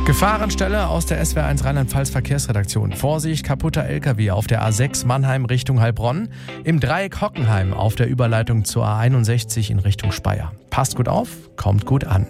Gefahrenstelle aus der SWR1 Rheinland-Pfalz Verkehrsredaktion. Vorsicht, kaputter LKW auf der A6 Mannheim Richtung Heilbronn. Im Dreieck Hockenheim auf der Überleitung zur A61 in Richtung Speyer. Passt gut auf, kommt gut an.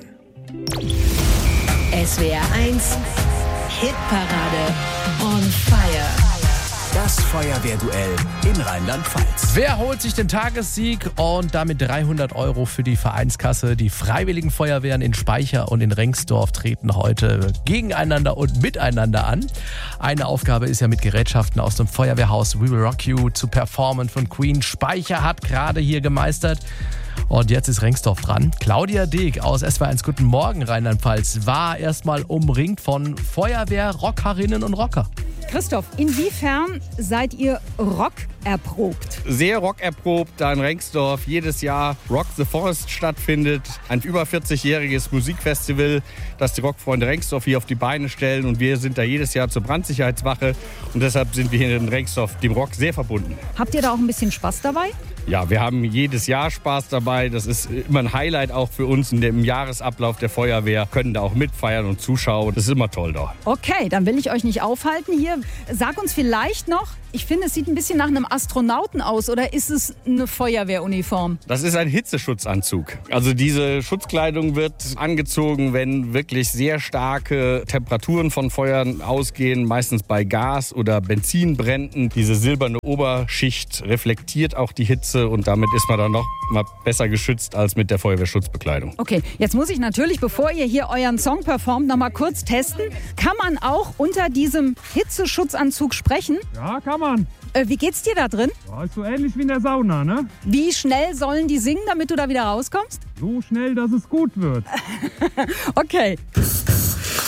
SWR1 Hitparade on fire. Das Feuerwehrduell in Rheinland-Pfalz. Wer holt sich den Tagessieg und damit 300 € für die Vereinskasse? Die Freiwilligen Feuerwehren in Speicher und in Rengsdorf treten heute gegeneinander und miteinander an. Eine Aufgabe ist ja mit Gerätschaften aus dem Feuerwehrhaus We Will Rock You zu performen von Queen. Speicher hat gerade hier gemeistert. Und jetzt ist Rengsdorf dran. Claudia Deeg aus SWR1 Guten Morgen Rheinland-Pfalz war erstmal umringt von Feuerwehr-Rockerinnen und Rocker. Christoph, inwiefern seid ihr rockerprobt? Sehr rockerprobt, da in Rengsdorf jedes Jahr Rock the Forest stattfindet. Ein über 40-jähriges Musikfestival, das die Rockfreunde Rengsdorf hier auf die Beine stellen. Und wir sind da jedes Jahr zur Brandsicherheitswache. Und deshalb sind wir hier in Rengsdorf dem Rock sehr verbunden. Habt ihr da auch ein bisschen Spaß dabei? Ja, wir haben jedes Jahr Spaß dabei. Das ist immer ein Highlight auch für uns. Im Jahresablauf der Feuerwehr können da auch mitfeiern und zuschauen. Das ist immer toll da. Okay, dann will ich euch nicht aufhalten hier. Sag uns vielleicht noch, ich finde, es sieht ein bisschen nach einem Astronauten aus. Oder ist es eine Feuerwehruniform? Das ist ein Hitzeschutzanzug. Also diese Schutzkleidung wird angezogen, wenn wirklich sehr starke Temperaturen von Feuern ausgehen. Meistens bei Gas- oder Benzinbränden. Diese silberne Oberschicht reflektiert auch die Hitze. Und damit ist man dann noch mal besser geschützt als mit der Feuerwehrschutzbekleidung. Okay, jetzt muss ich natürlich, bevor ihr hier euren Song performt, noch mal kurz testen. Kann man auch unter diesem Hitzeschutzanzug sprechen? Ja, kann man. Wie geht's dir da drin? Ja, ist so ähnlich wie in der Sauna, ne? Wie schnell sollen die singen, damit du da wieder rauskommst? So schnell, dass es gut wird. Okay.